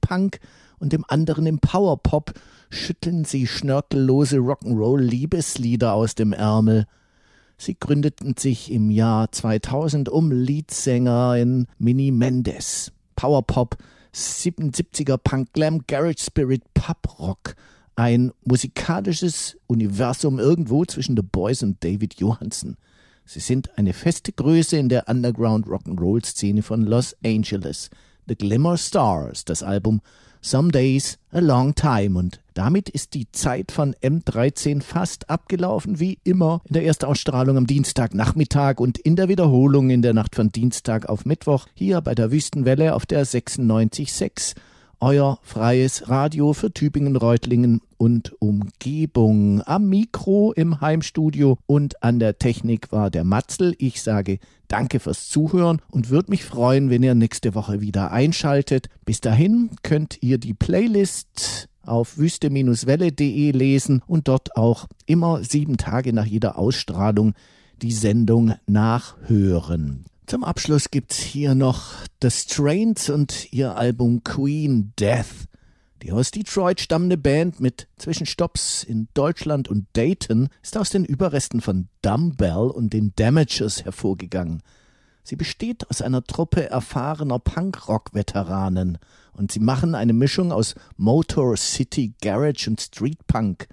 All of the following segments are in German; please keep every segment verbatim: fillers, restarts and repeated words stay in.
Punk und dem anderen im Powerpop schütteln sie schnörkellose Rock'n'Roll-Liebeslieder aus dem Ärmel. Sie gründeten sich im Jahr zweitausend um Leadsängerin Minnie Mendes. Powerpop, siebenundsiebziger Punk, Glam, Garage Spirit, Pop-Rock. Ein musikalisches Universum irgendwo zwischen The Boys und David Johansen. Sie sind eine feste Größe in der Underground-Rock'n'Roll-Szene von Los Angeles. The Glimmer Stars, das Album Some Days, A Long Time. Und damit ist die Zeit von M dreizehn fast abgelaufen, wie immer in der Erstausstrahlung am Dienstagnachmittag und in der Wiederholung in der Nacht von Dienstag auf Mittwoch hier bei der Wüstenwelle auf der sechsundneunzig Komma sechs. Euer freies Radio für Tübingen, Reutlingen und Umgebung. Am Mikro im Heimstudio und an der Technik war der Matzl. Ich sage danke fürs Zuhören und würde mich freuen, wenn ihr nächste Woche wieder einschaltet. Bis dahin könnt ihr die Playlist auf wüste Bindestrich welle punkt de lesen und dort auch immer sieben Tage nach jeder Ausstrahlung die Sendung nachhören. Zum Abschluss gibt's hier noch The Strains und ihr Album Queen Death. Die aus Detroit stammende Band mit Zwischenstopps in Deutschland und Dayton ist aus den Überresten von Dumbbell und den Damages hervorgegangen. Sie besteht aus einer Truppe erfahrener Punkrock-Veteranen und sie machen eine Mischung aus Motor City, Garage und Street Punk.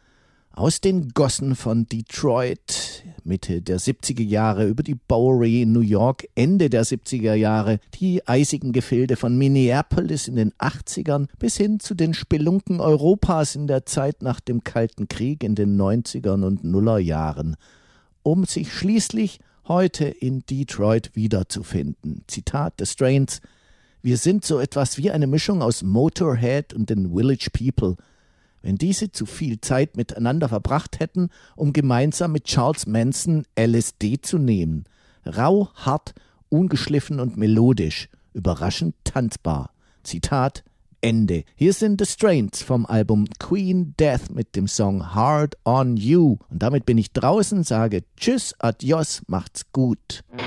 Aus den Gossen von Detroit, Mitte der siebziger Jahre, über die Bowery in New York, Ende der siebziger Jahre, die eisigen Gefilde von Minneapolis in den achtzigern bis hin zu den Spelunken Europas in der Zeit nach dem Kalten Krieg in den neunzigern und Nullerjahren, um sich schließlich heute in Detroit wiederzufinden. Zitat The Strains: Wir sind so etwas wie eine Mischung aus Motorhead und den Village People. Wenn diese zu viel Zeit miteinander verbracht hätten, um gemeinsam mit Charles Manson L S D zu nehmen. Rau, hart, ungeschliffen und melodisch, überraschend tanzbar. Zitat Ende. Hier sind The Strains vom Album Queen Death mit dem Song Hard on You. Und damit bin ich draußen, sage Tschüss, Adios, macht's gut.